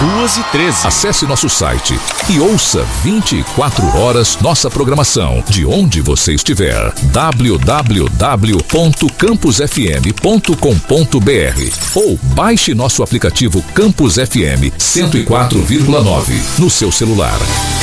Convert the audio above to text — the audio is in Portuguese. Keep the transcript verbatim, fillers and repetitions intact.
duas e treze. Acesse nosso site e ouça vinte e quatro horas nossa programação, de onde você estiver. w w w ponto campus f m ponto com ponto b r ou baixe nosso aplicativo Campus F M cento e quatro vírgula nove no seu celular.